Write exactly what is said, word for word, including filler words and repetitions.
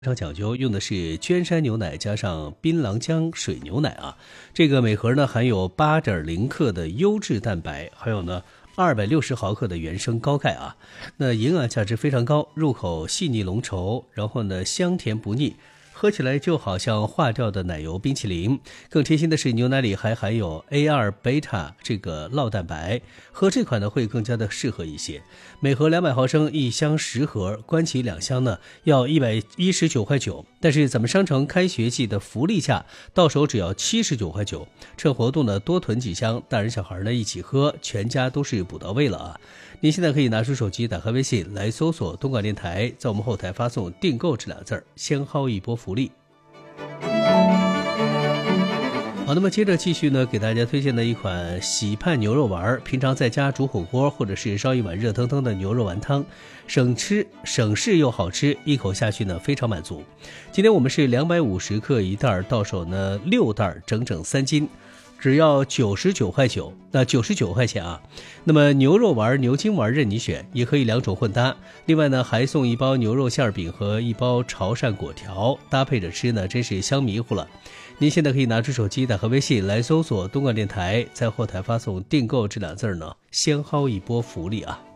非常讲究，用的是娟山牛奶加上槟榔浆水牛奶啊。这个每盒呢含有 八点零 克的优质蛋白，还有呢二百六十毫克的原生高钙啊。那营养价值非常高，入口细腻浓稠，然后呢香甜不腻。喝起来就好像化掉的奶油冰淇淋。更贴心的是，牛奶里还含有 A 二 贝塔 这个酪蛋白，喝这款呢会更加的适合一些。每盒两百毫升，一箱十盒，关起两箱呢要一百一十九块九，但是咱们商城开学季的福利价，到手只要七十九块九。趁活动呢多囤几箱，大人小孩呢一起喝，全家都是补到位了啊！您现在可以拿出手机，打开微信来搜索东莞电台，在我们后台发送订购这俩字儿，先薅一波福利。好，那么接着继续呢，给大家推荐的一款喜盼牛肉丸，平常在家煮火锅或者是烧一碗热腾腾的牛肉丸汤，省吃省事又好吃，一口下去呢非常满足。今天我们是两百五十克一袋，到手呢六袋，整整三斤。只要九十九块九，那九十九块钱啊。那么牛肉丸、牛筋丸任你选，也可以两种混搭。另外呢，还送一包牛肉馅饼和一包潮汕果条，搭配着吃呢，真是香迷糊了。您现在可以拿出手机，打开微信来搜索东莞电台，在后台发送订购这俩字呢，先薅一波福利啊。